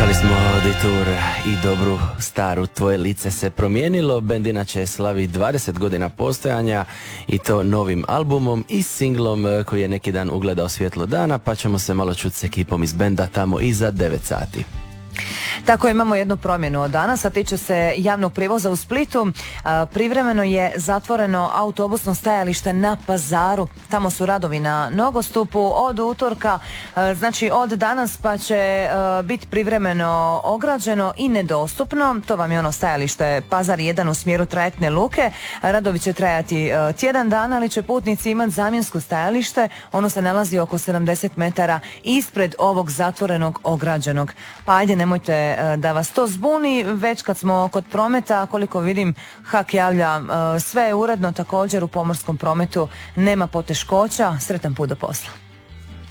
Slušali smo Detour i dobru staru Tvoje lice se promijenilo. Bend inače slavi 20 godina postojanja i to novim albumom i singlom koji je neki dan ugledao svjetlo dana, pa ćemo se malo čuti s ekipom iz benda tamo iza 9 sati. Tako, imamo jednu promjenu od danas, a tiče se javnog prijevoza u Splitu. Privremeno je zatvoreno autobusno stajalište na Pazaru. Tamo su radovi na nogostupu od utorka, znači od danas, pa će biti privremeno ograđeno i nedostupno. To vam je ono stajalište Pazar 1 u smjeru trajektne luke. Radovi će trajati tjedan dana, ali će putnici imati zamjensko stajalište. Ono se nalazi oko 70 metara ispred ovog zatvorenog ograđenog. Pa ajde, nemojte da vas to zbuni. Već kad smo kod prometa, koliko vidim, HAK javlja sve je uredno, također u pomorskom prometu nema poteškoća. Sretan put do posla.